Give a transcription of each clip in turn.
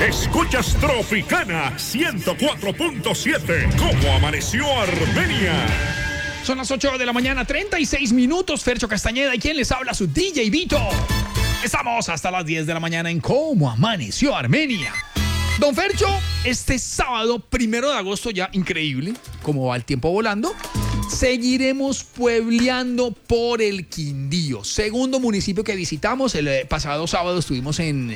Escuchas Tropicana 104.7. ¿Cómo amaneció Armenia? Son las 8 de la mañana, 36 minutos. Fercho Castañeda y quien les habla, su DJ Vito. Estamos hasta las 10 de la mañana en Cómo amaneció Armenia. Don Fercho, este sábado 1 de agosto, ya increíble, como va el tiempo volando, seguiremos puebleando por el Quindío, segundo municipio que visitamos. El pasado sábado estuvimos en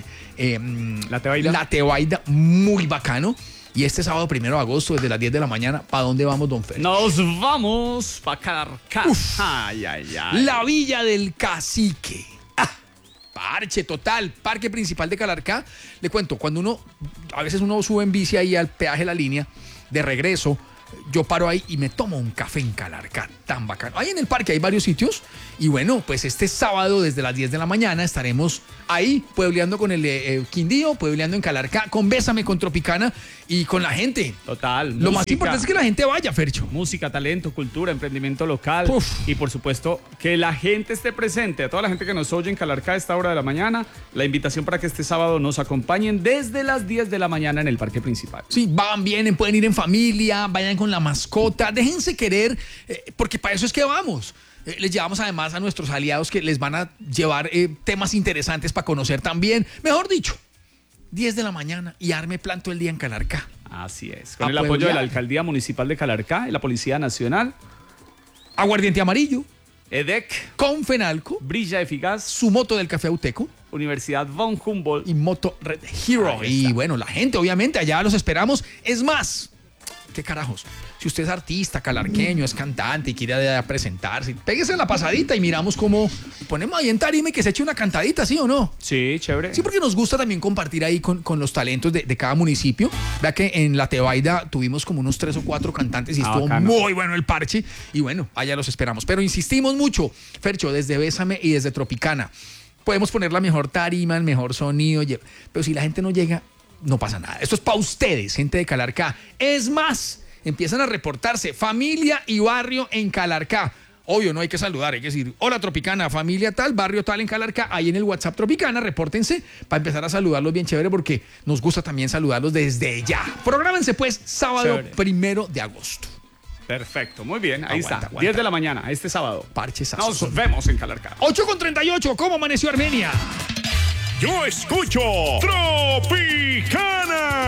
La Tebaida. La Tebaida, muy bacano. Y este sábado 1 de agosto, desde las 10 de la mañana, ¿para dónde vamos, don Fercho? Nos vamos para Calarcá. Ay, ay, ay. La Villa del Cacique. Parche total, parque principal de Calarcá. Le cuento, a veces uno sube en bici ahí al peaje de la línea, de regreso, yo paro ahí y me tomo un café en Calarcá, tan bacano. Ahí en el parque hay varios sitios y bueno, pues este sábado desde las 10 de la mañana estaremos ahí puebleando con el Quindío, puebleando en Calarcá, con Bésame, con Tropicana y con la gente. Total. Lo más importante es que la gente vaya, Fercho. Música, talento, cultura, emprendimiento local. Uf. Y por supuesto, que la gente esté presente. A toda la gente que nos oye en Calarcá a esta hora de la mañana, la invitación para que este sábado nos acompañen desde las 10 de la mañana en el parque principal. Sí, van, vienen, pueden ir en familia, vayan con la mascota, déjense querer, porque para eso es que vamos. Les llevamos además a nuestros aliados que les van a llevar temas interesantes para conocer también. Mejor dicho, 10 de la mañana y arme plan todo el día en Calarcá. Así es. Con el apoyo de la Alcaldía Municipal de Calarcá y la Policía Nacional, Aguardiente Amarillo, EDEC, Confenalco, Brilla Eficaz, su moto del Café Auteco Universidad von Humboldt y Moto Red Hero. Y bueno, la gente, obviamente, allá los esperamos. Es más, ¿qué carajos? Si usted es artista, calarqueño, es cantante y quiere presentarse, péguese la pasadita y miramos cómo ponemos ahí en tarima y que se eche una cantadita, ¿sí o no? Sí, chévere. Sí, porque nos gusta también compartir ahí con los talentos de cada municipio. Vea que en La Tebaida tuvimos como unos 3 o 4 cantantes y estuvo bacano. muy bueno el parche. Y bueno, allá los esperamos. Pero insistimos mucho, Fercho, desde Bésame y desde Tropicana. Podemos poner la mejor tarima, el mejor sonido, pero si la gente no llega, no pasa nada. Esto es para ustedes, gente de Calarcá. Es más, empiezan a reportarse familia y barrio en Calarcá. Obvio, no hay que saludar, hay que decir, hola Tropicana, familia tal, barrio tal en Calarcá. Ahí en el WhatsApp Tropicana, repórtense para empezar a saludarlos bien chévere, porque nos gusta también saludarlos desde ya. Prográmense pues sábado Chévere. 1 de agosto. Perfecto, muy bien. Ahí Aguanta, está. aguanta. 10 de la mañana, este sábado. Parchesazo. Nos vemos en Calarcá. 8:38, ¿cómo amaneció Armenia? Yo escucho Tropicana.